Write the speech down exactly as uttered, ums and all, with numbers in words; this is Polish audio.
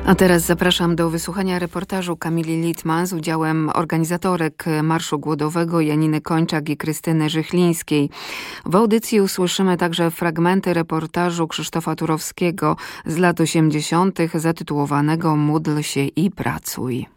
A teraz zapraszam do wysłuchania reportażu Kamili Litman z udziałem organizatorek Marszu Głodowego Janiny Kończak i Krystyny Żychlińskiej. W audycji usłyszymy także fragmenty reportażu Krzysztofa Turowskiego z lat osiemdziesiątych zatytułowanego „Módl się i pracuj”.